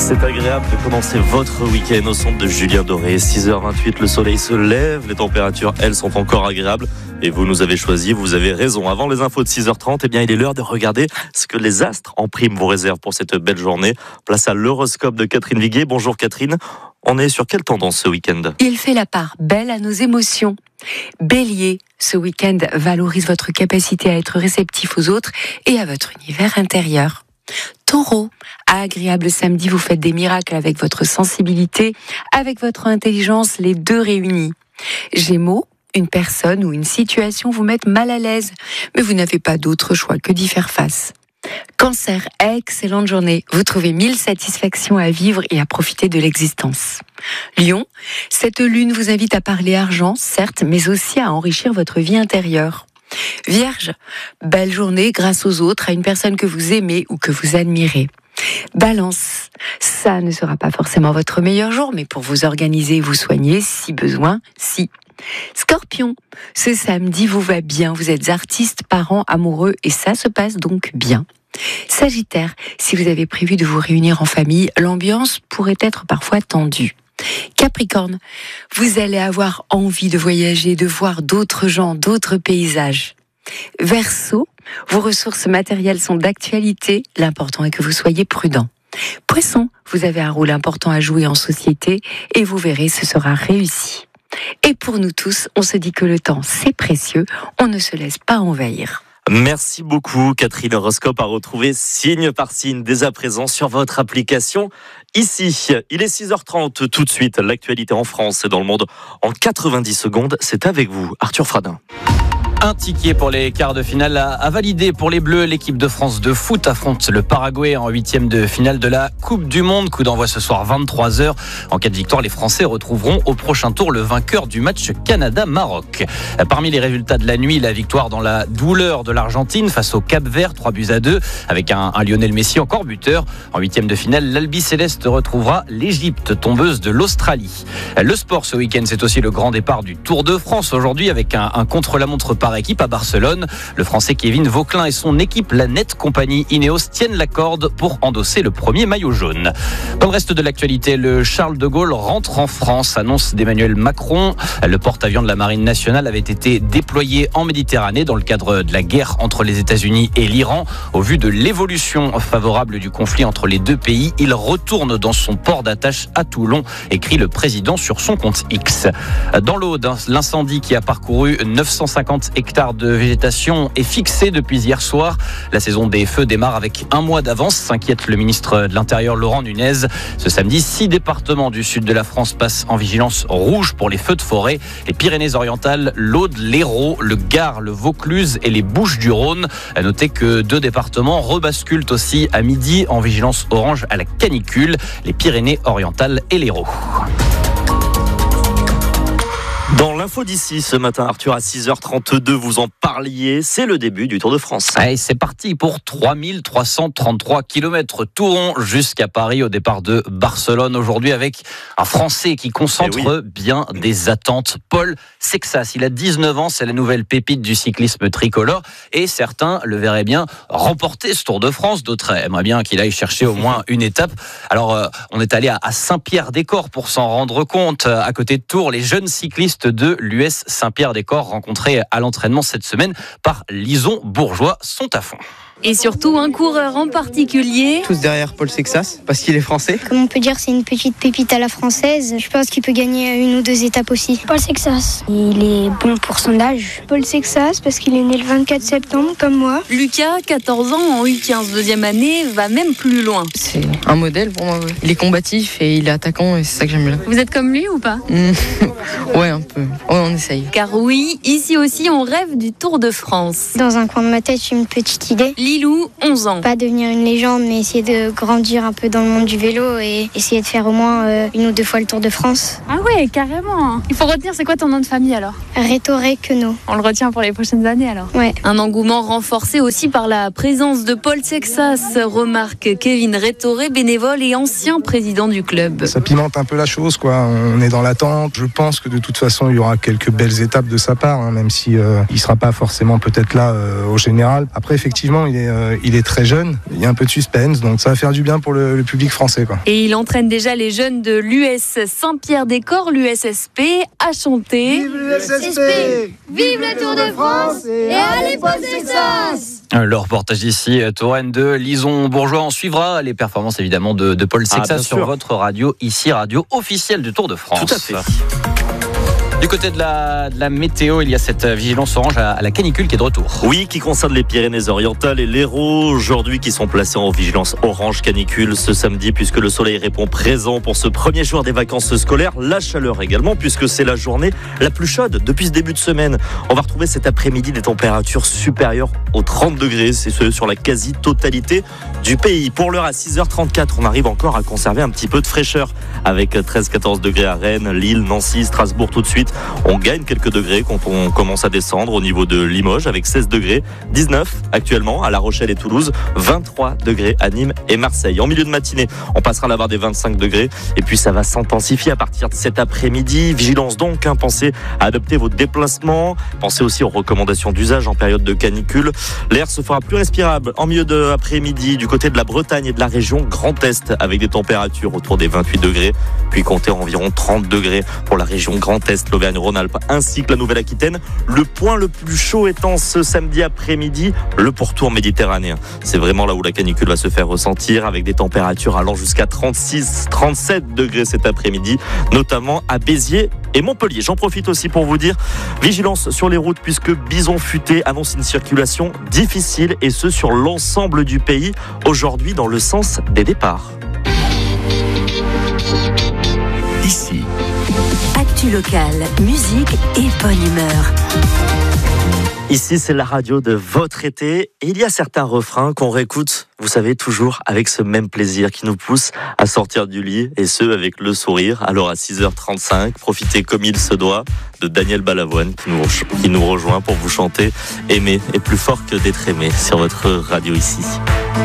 C'est agréable de commencer votre week-end au son de Julien Doré. 6h28, le soleil se lève, les températures, elles, sont encore agréables. Et vous nous avez choisi, vous avez raison. Avant les infos de 6h30, eh bien, il est l'heure de regarder ce que les astres en prime vous réservent pour cette belle journée. Place à l'horoscope de Catherine Viguet. Bonjour Catherine, on est sur quelle tendance ce week-end ? Il fait la part belle à nos émotions. Bélier, ce week-end valorise votre capacité à être réceptif aux autres et à votre univers intérieur. Taureau, agréable samedi, vous faites des miracles avec votre sensibilité, avec votre intelligence, les deux réunis. Gémeaux, une personne ou une situation vous met mal à l'aise, mais vous n'avez pas d'autre choix que d'y faire face. Cancer, excellente journée. Vous trouvez 1000 satisfactions à vivre et à profiter de l'existence. Lion, cette lune vous invite à parler argent, certes, mais aussi à enrichir votre vie intérieure. Vierge, belle journée grâce aux autres, à une personne que vous aimez ou que vous admirez. Balance, ça ne sera pas forcément votre meilleur jour, mais pour vous organiser et vous soigner, si besoin, si. Scorpion, ce samedi vous va bien, vous êtes artiste, parent, amoureux et ça se passe donc bien. Sagittaire, si vous avez prévu de vous réunir en famille, l'ambiance pourrait être parfois tendue. Capricorne, vous allez avoir envie de voyager, de voir d'autres gens, d'autres paysages. Verseau, vos ressources matérielles sont d'actualité, l'important est que vous soyez prudent. Poisson, vous avez un rôle important à jouer en société et vous verrez, ce sera réussi. Et pour nous tous, on se dit que le temps, c'est précieux, on ne se laisse pas envahir. Merci beaucoup Catherine. Horoscope à retrouver signe par signe dès à présent sur votre application. Ici, il est 6h30 tout de suite. L'actualité en France et dans le monde en 90 secondes. C'est avec vous, Arthur Fradin. Un ticket pour les quarts de finale à valider pour les Bleus. L'équipe de France de foot affronte le Paraguay en 8e de finale de la Coupe du Monde. Coup d'envoi ce soir 23h. En cas de victoire, les Français retrouveront au prochain tour le vainqueur du match Canada-Maroc. Parmi les résultats de la nuit, la victoire dans la douleur de l'Argentine face au Cap-Vert, 3-2 avec un Lionel Messi encore buteur. En 8e de finale, l'Albi Céleste retrouvera l'Égypte, tombeuse de l'Australie. Le sport ce week-end, c'est aussi le grand départ du Tour de France aujourd'hui avec un contre-la-montre par équipe à Barcelone. Le Français Kevin Vauquelin et son équipe, la Net Compagnie Ineos, tiennent la corde pour endosser le premier maillot jaune. Dans le reste de l'actualité, le Charles de Gaulle rentre en France, annonce d'Emmanuel Macron. Le porte-avions de la Marine nationale avait été déployé en Méditerranée dans le cadre de la guerre entre les États-Unis et l'Iran. Au vu de l'évolution favorable du conflit entre les deux pays, il retourne dans son port d'attache à Toulon, écrit le président sur son compte X. Dans l'Aude, l'incendie qui a parcouru 950 hectares de végétation est fixé depuis hier soir. La saison des feux démarre avec un mois d'avance, s'inquiète le ministre de l'Intérieur Laurent Nunez. Ce samedi, 6 départements du sud de la France passent en vigilance rouge pour les feux de forêt. Les Pyrénées-Orientales, l'Aude, l'Hérault, le Gard, le Vaucluse et les Bouches-du-Rhône. À noter que 2 départements rebasculent aussi à midi en vigilance orange à la canicule, les Pyrénées-Orientales et l'Hérault. Dans l'info d'ici ce matin, Arthur, à 6h32, vous en parliez, c'est le début du Tour de France. Allez, c'est parti pour 3333 km tout rond jusqu'à Paris au départ de Barcelone aujourd'hui avec un Français qui concentre bien des attentes. Paul Sexas, il a 19 ans, c'est la nouvelle pépite du cyclisme tricolore et certains le verraient bien remporter ce Tour de France, d'autres aimeraient bien qu'il aille chercher au moins une étape. Alors, on est allé à Saint-Pierre-des-Corps pour s'en rendre compte. À côté de Tours, les jeunes cyclistes de l'US Saint-Pierre-des-Corps rencontrés à l'entraînement cette semaine par Lison Bourgeois sont à fond. Et surtout un coureur en particulier. Tous derrière Paul Sexas, parce qu'il est français. Comme on peut dire, c'est une petite pépite à la française. Je pense qu'il peut gagner 1 ou 2 étapes aussi. Paul Sexas, il est bon pour son âge. Paul Sexas, parce qu'il est né le 24 septembre, comme moi. Lucas, 14 ans, en U15, deuxième année, va même plus loin. C'est un modèle pour moi. Il est combatif et il est attaquant et c'est ça que j'aime bien. Vous êtes comme lui ou pas ? Ouais, un peu. Ouais, on essaye. Car oui, ici aussi, on rêve du Tour de France. Dans un coin de ma tête, j'ai une petite idée. Lilou, 11 ans. Pas devenir une légende, mais essayer de grandir un peu dans le monde du vélo et essayer de faire au moins 1 ou 2 fois le Tour de France. Ah ouais, carrément. Il faut retenir, c'est quoi ton nom de famille alors ? Rétoré Queneau. On le retient pour les prochaines années alors ? Ouais. Un engouement renforcé aussi par la présence de Paul Sexas, remarque Kevin Rétoré, bénévole et ancien président du club. Ça pimente un peu la chose, quoi. On est dans l'attente. Je pense que de toute façon, il y aura quelques belles étapes de sa part, même si il sera pas forcément peut-être là au général. Après, effectivement, il il est très jeune. Il y a un peu de suspense, donc ça va faire du bien pour le public français, quoi. Et il entraîne déjà les jeunes de l'US Saint-Pierre-des-Corps, l'USSP, à chanter. Vive l'USSP, vive le Tour de France et allez Paul Sexas. Le reportage ici, Touraine de Lison Bourgeois. On suivra les performances évidemment de Paul Sexas sur votre radio, ici radio officielle du Tour de France. Tout à fait. Du côté de la météo, il y a cette vigilance orange à la canicule qui est de retour. Oui, qui concerne les Pyrénées-Orientales et l'Hérault aujourd'hui qui sont placés en vigilance orange canicule ce samedi puisque le soleil répond présent pour ce premier jour des vacances scolaires. La chaleur également puisque c'est la journée la plus chaude depuis ce début de semaine. On va retrouver cet après-midi des températures supérieures aux 30 degrés, c'est ce sur la quasi-totalité du pays. Pour l'heure à 6h34, on arrive encore à conserver un petit peu de fraîcheur avec 13-14 degrés à Rennes, Lille, Nancy, Strasbourg tout de suite. On gagne quelques degrés quand on commence à descendre au niveau de Limoges avec 16 degrés, 19 actuellement à La Rochelle et Toulouse, 23 degrés à Nîmes et Marseille. En milieu de matinée, on passera à la barre des 25 degrés et puis ça va s'intensifier à partir de cet après-midi. Vigilance donc, pensez à adopter vos déplacements, pensez aussi aux recommandations d'usage en période de canicule. L'air se fera plus respirable en milieu d'après-midi du côté de la Bretagne et de la région Grand Est avec des températures autour des 28 degrés, puis comptez environ 30 degrés pour la région Grand Est, l'Auvergne-Rhône-Alpes ainsi que la Nouvelle-Aquitaine. Le point le plus chaud étant ce samedi après-midi, le pourtour méditerranéen. C'est vraiment là où la canicule va se faire ressentir avec des températures allant jusqu'à 36-37 degrés cet après-midi, notamment à Béziers et Montpellier. J'en profite aussi pour vous dire, vigilance sur les routes puisque Bison Futé annonce une circulation difficile et ce sur l'ensemble du pays aujourd'hui dans le sens des départs. Ici, actu local, musique et bonne humeur. Ici, c'est la radio de votre été et il y a certains refrains qu'on réécoute, vous savez, toujours avec ce même plaisir qui nous pousse à sortir du lit et ce, avec le sourire. Alors à 6h35, profitez comme il se doit de Daniel Balavoine qui nous rejoint pour vous chanter « Aimer est plus fort que d'être aimé » sur votre radio ici.